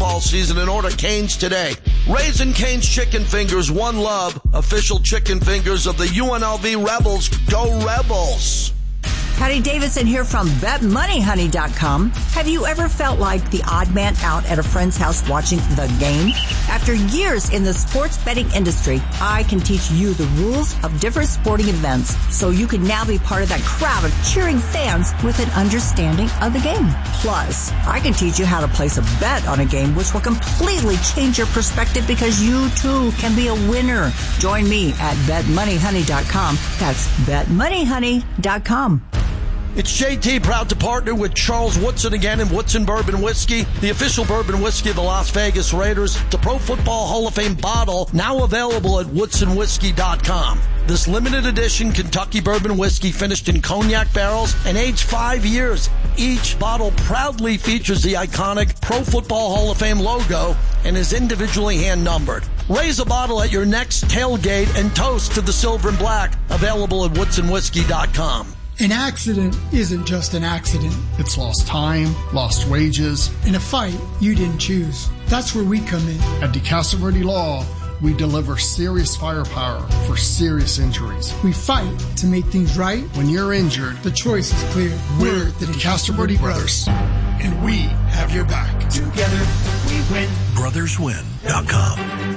football season and order Cane's today. Raising Cane's Chicken Fingers, one love, official chicken fingers of the UNLV Rebels. Go Rebels! Patty Davidson here from BetMoneyHoney.com. Have you ever felt like the odd man out at a friend's house watching the game? After years in the sports betting industry, I can teach you the rules of different sporting events so you can now be part of that crowd of cheering fans with an understanding of the game. Plus, I can teach you how to place a bet on a game which will completely change your perspective because you too can be a winner. Join me at BetMoneyHoney.com. That's BetMoneyHoney.com. It's JT, proud to partner with Charles Woodson again in Woodson Bourbon Whiskey, the official bourbon whiskey of the Las Vegas Raiders. The Pro Football Hall of Fame bottle, now available at woodsonwhiskey.com. This limited edition Kentucky bourbon whiskey finished in cognac barrels and aged 5 years. Each bottle proudly features the iconic Pro Football Hall of Fame logo and is individually hand-numbered. Raise a bottle at your next tailgate and toast to the silver and black, available at woodsonwhiskey.com. An accident isn't just an accident. It's lost time, lost wages. In a fight you didn't choose. That's where we come in. At DeCastro Law, we deliver serious firepower for serious injuries. We fight to make things right. When you're injured, the choice is clear. We're the DeCastro brothers. And we have your back. Together we win. BrothersWin.com.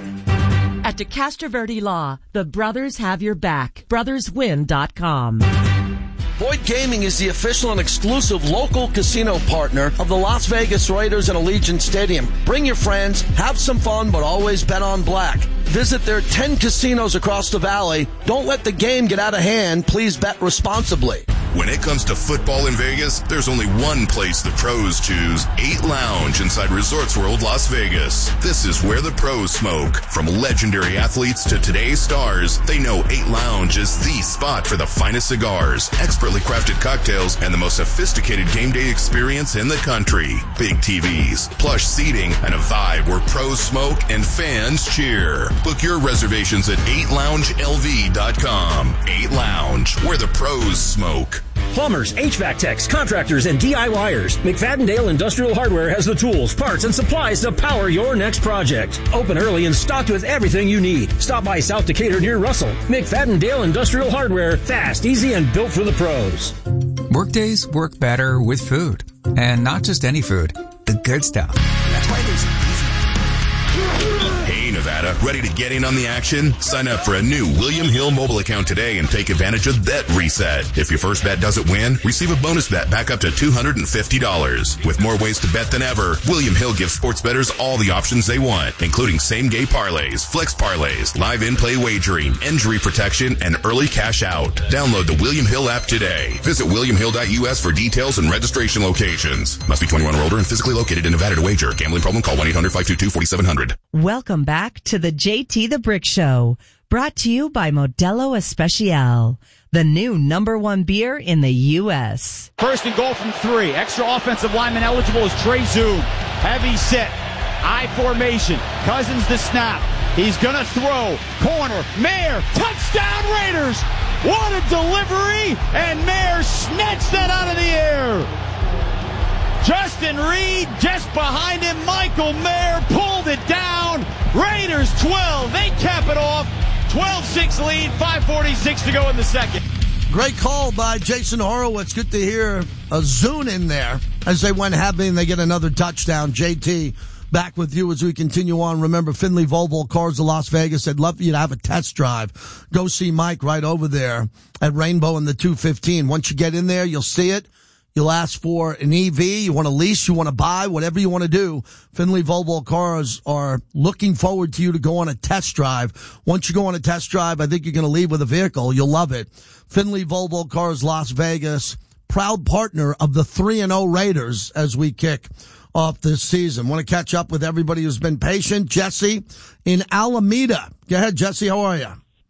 At DeCastro Law, the brothers have your back. BrothersWin.com. Boyd Gaming is the official and exclusive local casino partner of the Las Vegas Raiders and Allegiant Stadium. Bring your friends, have some fun, but always bet on black. Visit their 10 casinos across the valley. Don't let the game get out of hand. Please bet responsibly. When it comes to football in Vegas, there's only one place the pros choose. 8 Lounge inside Resorts World Las Vegas. This is where the pros smoke. From legendary athletes to today's stars, they know 8 Lounge is the spot for the finest cigars, expertly crafted cocktails, and the most sophisticated game day experience in the country. Big TVs, plush seating, and a vibe where pros smoke and fans cheer. Book your reservations at 8loungelv.com. 8 Lounge, where the pros smoke. Plumbers, HVAC techs, contractors, and DIYers. McFadden-Dale Industrial Hardware has the tools, parts, and supplies to power your next project. Open early and stocked with everything you need. Stop by South Decatur near Russell. McFadden-Dale Industrial Hardware. Fast, easy, and built for the pros. Workdays work better with food. And not just any food. The good stuff. That's why there's Hey, Nevada, ready to get in on the action? Sign up for a new William Hill mobile account today and take advantage of Bet Reset. If your first bet doesn't win, receive a bonus bet back up to $250. With more ways to bet than ever, William Hill gives sports bettors all the options they want, including same-game parlays, flex parlays, live in-play wagering, injury protection, and early cash out. Download the William Hill app today. Visit williamhill.us for details and registration locations. Must be 21 or older and physically located in Nevada to wager. Gambling problem? Call 1-800-522-4700. Welcome back to the JT the Brick Show, brought to you by Modelo Especial, the new #1 beer in the U.S. First and goal from 3. Extra offensive lineman eligible is Trey Zoom. Heavy set. I formation. Cousins the snap. He's going to throw. Corner. Mayer. Touchdown Raiders. What a delivery. And Mayer snatched that out of the air. Justin Reed just behind him. Michael Mayer pulled it down. Raiders 12. They cap it off. 12-6 lead. 5:46 to go in the second. Great call by Jason Horowitz. Good to hear a Zune in there as they went happy and they get another touchdown. JT, back with you as we continue on. Remember, Finley Volvo Cars of Las Vegas. I'd love for you to have a test drive. Go see Mike right over there at Rainbow in the 215. Once you get in there, you'll see it. You'll ask for an EV, you want to lease, you want to buy, whatever you want to do. Finley Volvo Cars are looking forward to you to go on a test drive. Once you go on a test drive, I think you're going to leave with a vehicle. You'll love it. Finley Volvo Cars Las Vegas, proud partner of the 3-0 Raiders as we kick off this season. Want to catch up with everybody who's been patient. Jesse in Alameda. Go ahead, Jesse. How are you?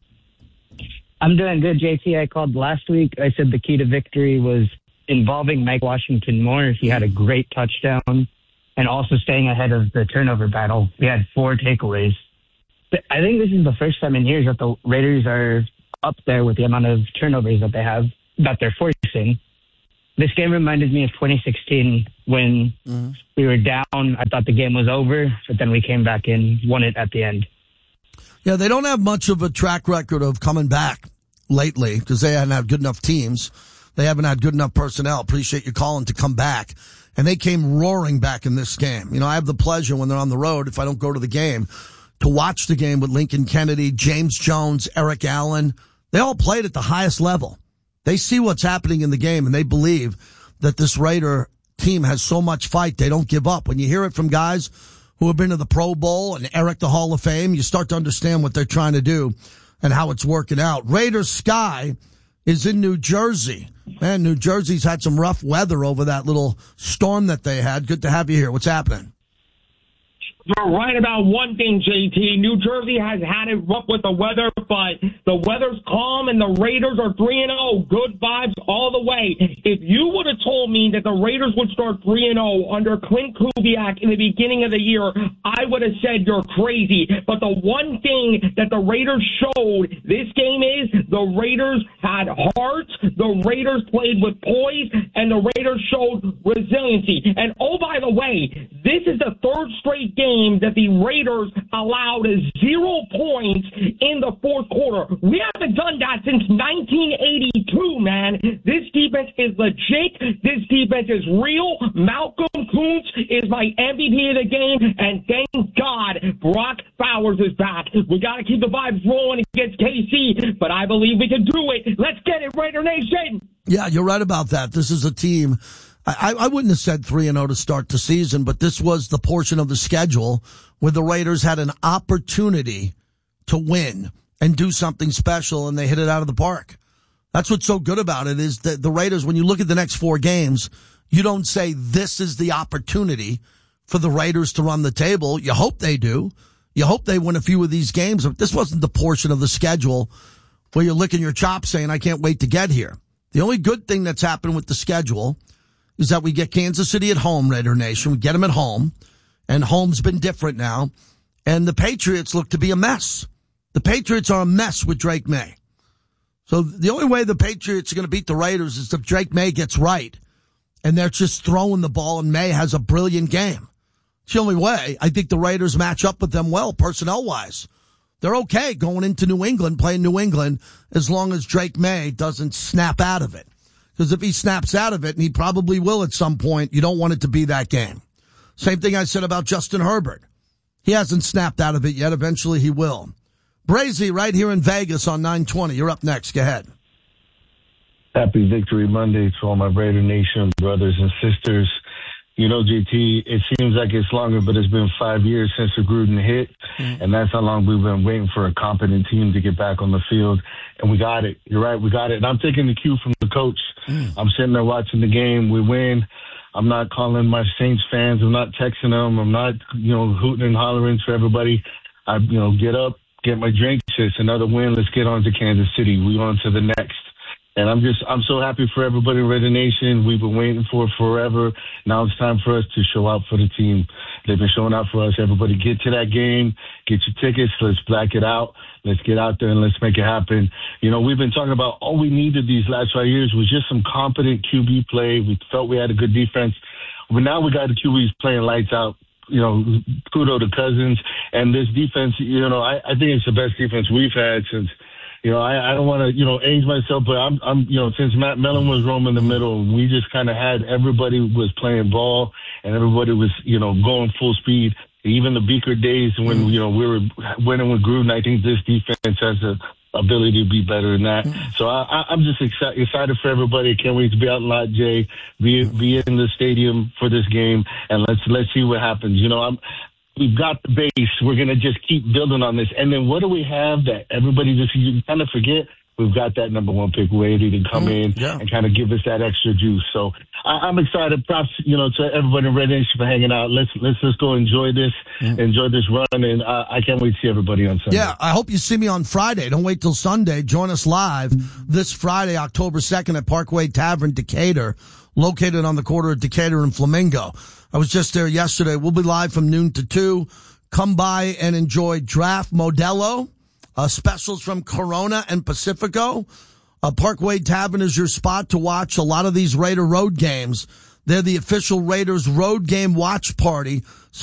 I'm doing good, JT. I called last week. I said the key to victory was involving Mike Washington more. He had a great touchdown and also staying ahead of the turnover battle. We had 4 takeaways. But I think this is the first time in years that the Raiders are up there with the amount of turnovers that they have, that they're forcing. This game reminded me of 2016 when we were down. I thought the game was over, but then we came back and won it at the end. Yeah, they don't have much of a track record of coming back lately because they haven't had good enough teams. They haven't had good enough personnel. Appreciate you calling to come back. And they came roaring back in this game. You know, I have the pleasure when they're on the road, if I don't go to the game, to watch the game with Lincoln Kennedy, James Jones, Eric Allen. They all played at the highest level. They see what's happening in the game, and they believe that this Raider team has so much fight, they don't give up. When you hear it from guys who have been to the Pro Bowl and Eric the Hall of Fame, you start to understand what they're trying to do and how it's working out. Raiders Sky is in New Jersey. Man, New Jersey's had some rough weather over that little storm that they had. Good to have you here. What's happening? You're right about one thing, JT. New Jersey has had it rough with the weather, but the weather's calm and the Raiders are 3-0. Good vibes all the way. If you would have told me that the Raiders would start 3-0 under Clint Kubiak in the beginning of the year, I would have said you're crazy. But the one thing that the Raiders showed this game is the Raiders had heart, the Raiders played with poise, and the Raiders showed resiliency. And oh, by the way, this is the third straight game that the Raiders allowed 0 points in the fourth quarter. We haven't done that since 1982, man. This defense is legit. This defense is real. Malcolm Kuntz is my MVP of the game, and thank God Brock Bowers is back. We got to keep the vibes rolling against KC, but I believe we can do it. Let's get it, Raider Nation. Yeah, you're right about that. This is a team. I wouldn't have said 3-0 to start the season, but this was the portion of the schedule where the Raiders had an opportunity to win and do something special, and they hit it out of the park. That's what's so good about it is that the Raiders, when you look at the next 4 games, you don't say this is the opportunity for the Raiders to run the table. You hope they do. You hope they win a few of these games, but this wasn't the portion of the schedule where you're licking your chops saying, I can't wait to get here. The only good thing that's happened with the schedule is that we get Kansas City at home, Raider Nation. We get them at home, and home's been different now. And the Patriots look to be a mess. The Patriots are a mess with Drake May. So the only way the Patriots are going to beat the Raiders is if Drake May gets right, and they're just throwing the ball, and May has a brilliant game. It's the only way. I think the Raiders match up with them well, personnel-wise. They're okay going into New England, playing New England, as long as Drake May doesn't snap out of it. Because if he snaps out of it, and he probably will at some point, you don't want it to be that game. Same thing I said about Justin Herbert. He hasn't snapped out of it yet. Eventually he will. Brazy right here in Vegas on 920. You're up next. Go ahead. Happy Victory Monday to all my Raider Nation brothers and sisters. You know, JT, it seems like it's longer, but it's been 5 years since the Gruden hit, and that's how long we've been waiting for a competent team to get back on the field, and we got it. You're right, we got it. And I'm taking the cue from the coach. I'm sitting there watching the game. We win. I'm not calling my Saints fans. I'm not texting them. I'm not, hooting and hollering for everybody. I, get up, get my drink. It's another win. Let's get on to Kansas City. We on to the next. And I'm so happy for everybody in Raider Nation. We've been waiting for it forever. Now it's time for us to show out for the team. They've been showing out for us. Everybody get to that game, get your tickets. Let's black it out. Let's get out there and let's make it happen. We've been talking about all we needed these last 5 years was just some competent QB play. We felt we had a good defense. But now we got the QBs playing lights out. Kudos to Cousins. And this defense, I think it's the best defense we've had since – I don't want to, age myself, but I'm, since Matt Mellon was roaming the middle, we just kind of had everybody was playing ball and everybody was, going full speed. Even the Beaker days when, we were winning with Gruden, I think this defense has the ability to be better than that. So I'm just excited for everybody. I can't wait to be out in Lot J, be in the stadium for this game, and let's see what happens. We've got the base. We're going to just keep building on this. And then what do we have that everybody you kind of forget? We've got that number 1 pick ready to come in and kind of give us that extra juice. So I'm excited. Props, to everybody in Red Nation for hanging out. Let's just go enjoy this run. And I can't wait to see everybody on Sunday. Yeah, I hope you see me on Friday. Don't wait till Sunday. Join us live this Friday, October 2nd at Parkway Tavern, Decatur, located on the corner of Decatur and Flamingo. I was just there yesterday. We'll be live from noon to 2. Come by and enjoy Draft Modelo, specials from Corona and Pacifico. Parkway Tavern is your spot to watch a lot of these Raider road games. They're the official Raiders road game watch party.